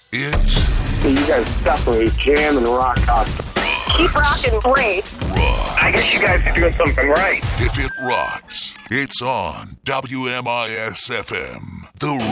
It's You guys definitely jam and rock out. Keep rocking, great. rock. I guess you guys are doing something right. If it rocks, it's on WMIS FM. The